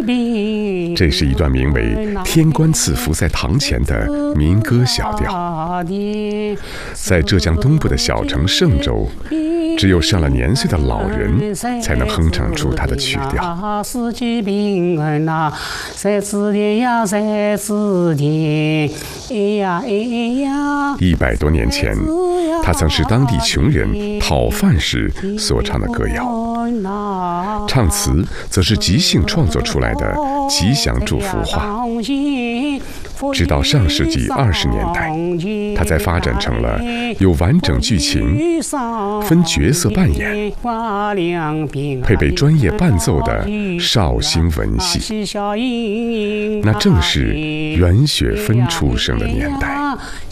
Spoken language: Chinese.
这是一段名为《天官赐福在堂前》的民歌小调。在浙江东部的小城嵊州，只有上了年岁的老人才能哼唱出它的曲调。100多年前，它曾是当地穷人讨饭时所唱的歌谣，唱词则是即兴创作出来的吉祥祝福话。直到上世纪20年代，它才发展成了有完整剧情、分角色扮演、配备专业伴奏的绍兴文戏。那正是袁雪芬出生的年代。